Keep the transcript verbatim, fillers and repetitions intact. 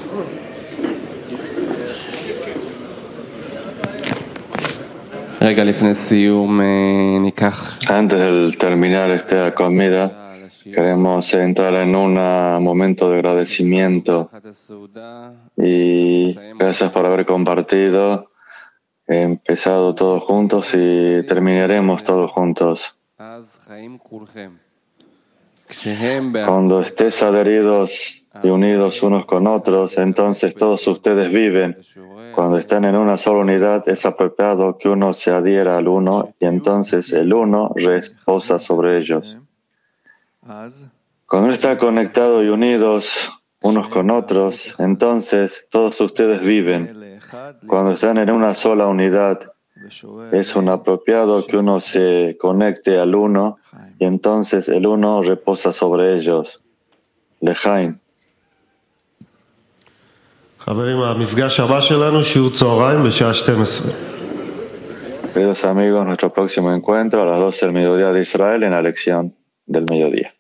Antes de terminar esta comida, queremos entrar en un momento de agradecimiento y gracias por haber compartido. He empezado todos juntos y terminaremos todos juntos. Cuando estés adheridos y unidos unos con otros, entonces todos ustedes viven. Cuando están en una sola unidad, es apropiado que uno se adhiera al uno y entonces el uno reposa sobre ellos. Cuando uno está conectado y unidos unos con otros, entonces todos ustedes viven. Cuando están en una sola unidad, es un apropiado que uno se conecte al uno y entonces el uno reposa sobre ellos. Lejaim. Queridos amigos, nuestro próximo encuentro a las doce del mediodía de Israel en la lección del mediodía.